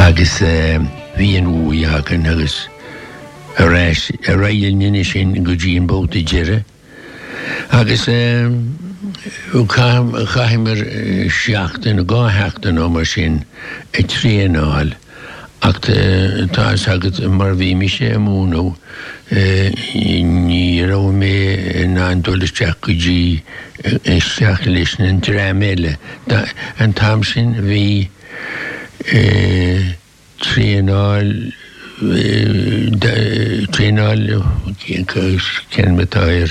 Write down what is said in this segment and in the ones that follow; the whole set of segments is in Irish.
agus bhí an úíagan agus a réilne sin go dtí an bóta deire. Agus chaimar seachtain a gátheachtain ó mar sin i tríanáil ach tá sagad mar bhí mi sé múnó ní rá mé ná an dulasteach go dtí isteach leis an 3 méile. An tam sin bhí tríanáil cén metáir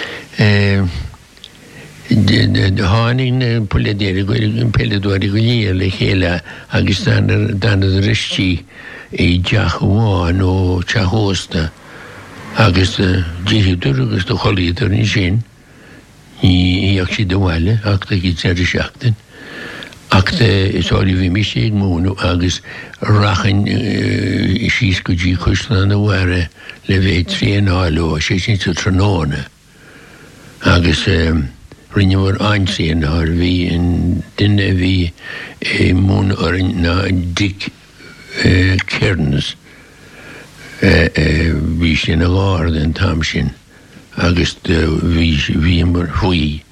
de hánig peledóri go le chéile agus dan ristí é deachháin ó tehósta agus díhiúdur agus do cholíidir in sin íach si dohhaile achta í teir seachtain achta isáí bhí mi sé múnú agus rachan síos go dtí chusna na bhhare le bheith tríanáil sé sin sa tróna agus rinneúir einsaíon ar bhí in duine bhí mún orin na Dick Cairns bhí sin a gáir den tam sin agus bhí mar thuí.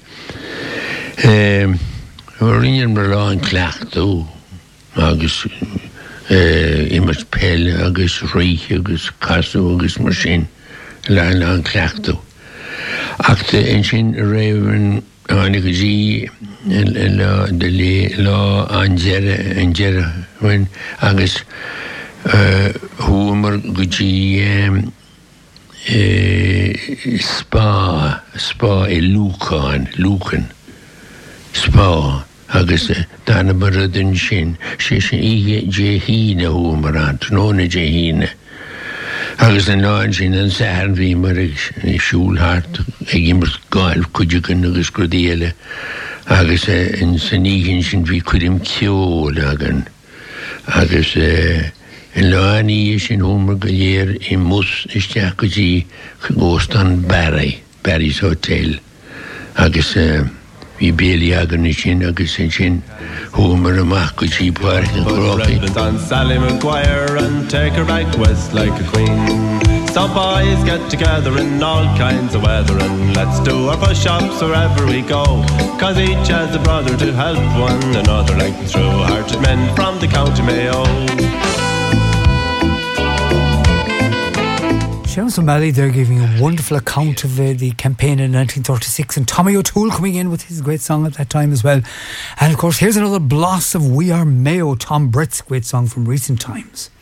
Rinnean mar lá an cleachtú agus imas pelle agus ríich agus casú agus mar sin le an cleachtú. Achta in sin raibhann hánig go dtí lá an deire agus thuamar go dtí spá i Lúcan spá agus dána mar rudan sin sé ige dé híine thuamar an tróna dé híine. Agus an náin sin an sahan bhí mar siúlthart ag immert gáil cuideagan agus grudéile agus in san íginn sin bhí cuidim ceol agan agus in láí sin thumar go léir I mus isteach go dtí Góstan Barry's Hotel agus bhí béalaí agan in sin agus in sin thumar amach go dtí Páirc na Grópaí. On Sally Maguire and take her back west like a queen. Some boys get together in all kinds of weather and let's do our push-ups wherever we go. Cause each has a brother to help one another like the true-hearted men from the County Mayo. Seamus O'Malley, they're giving a wonderful account of the campaign in 1936 and Tommy O'Toole coming in with his great song at that time as well. And of course here's another bloss of We Are Mayo, Tom Brett's great song from recent times.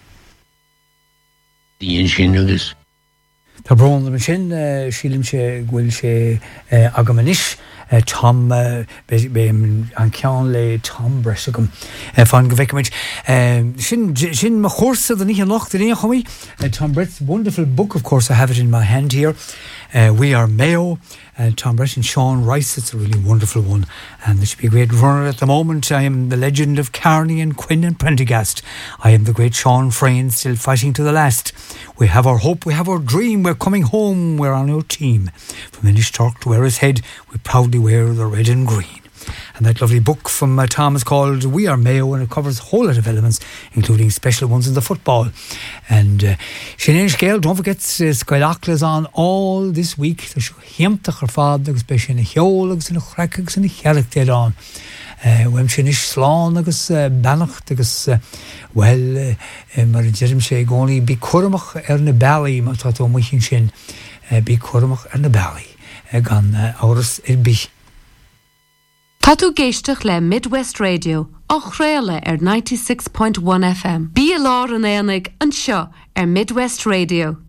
Díonn sin agus Tá brón na sin sílim sé ghfuil sé agamanis Tom an ceann le Tom Bressagum fan go bhheicimiid sin ma chórsa den ihe locht in chomí Tom Brett's wonderful book, of course I have it in my hand here, We Are Mayo, Tom Brett and Sean Rice. It's a really wonderful one and there should be a great runner at the moment. I am the legend of Carney and Quinn and Prendergast. I am the great Sean Frayne, still fighting to the last. We have our hope, we have our dream, we're coming home, we're on our team. From Innistark to Errishead, we proudly wear the red and green. And that lovely book from Tom is called We Are Mayo, and it covers a whole lot of elements, including special ones in the football. And Sinead Scale, don't forget, Skylacklas on all this week. There's Hiamtach or Fad, agus be sin a Heolags and a Chrackags and a Character dead on. When Sinish Slán agus Bannacht agus mar Jerem sé goni bí Cormach na Bally, ma tá to muchin sin bí Cormach na Bally gan áras bí. Tá tú géisteach le Midwest Radio, á chréile 96.1 FM. Bí lár an éanaig an seo Midwest Radio.